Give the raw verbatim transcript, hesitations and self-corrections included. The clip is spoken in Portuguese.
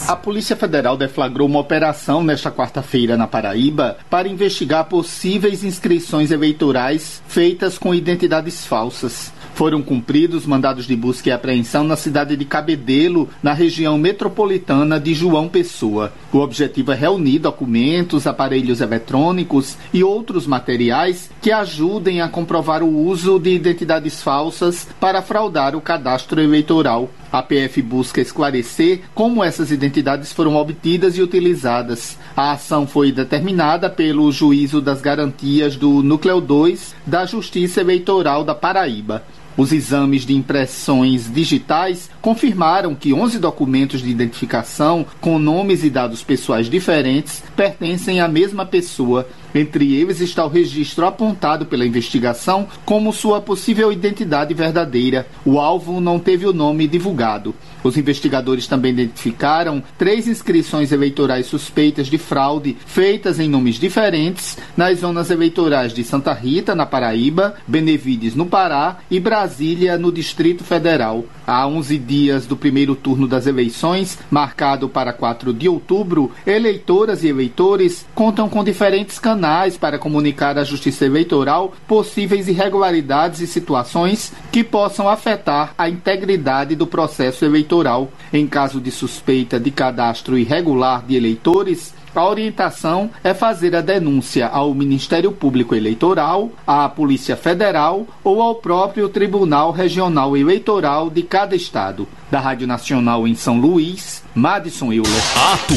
A Polícia Federal deflagrou uma operação nesta quarta-feira na Paraíba para investigar possíveis inscrições eleitorais feitas com identidades falsas. Foram cumpridos mandados de busca e apreensão na cidade de Cabedelo, na região metropolitana de João Pessoa. O objetivo é reunir documentos, aparelhos eletrônicos e outros materiais que ajudem a comprovar o uso de identidades falsas para fraudar o cadastro eleitoral. A P F busca esclarecer como essas identidades foram obtidas e utilizadas. A ação foi determinada pelo Juízo das Garantias do Núcleo dois da Justiça Eleitoral da Paraíba. Os exames de impressões digitais confirmaram que onze documentos de identificação com nomes e dados pessoais diferentes pertencem à mesma pessoa. Entre eles está o registro apontado pela investigação como sua possível identidade verdadeira. O alvo não teve o nome divulgado. Os investigadores também identificaram três inscrições eleitorais suspeitas de fraude feitas em nomes diferentes nas zonas eleitorais de Santa Rita, na Paraíba, Benevides, no Pará e Brasília, no Distrito Federal. Há onze dias do primeiro turno das eleições, marcado para quatro de outubro, eleitoras e eleitores contam com diferentes canais para comunicar à Justiça Eleitoral possíveis irregularidades e situações que possam afetar a integridade do processo eleitoral. Em caso de suspeita de cadastro irregular de eleitores, a orientação é fazer a denúncia ao Ministério Público Eleitoral, à Polícia Federal ou ao próprio Tribunal Regional Eleitoral de cada estado. Da Rádio Nacional em São Luís, Madison Euler.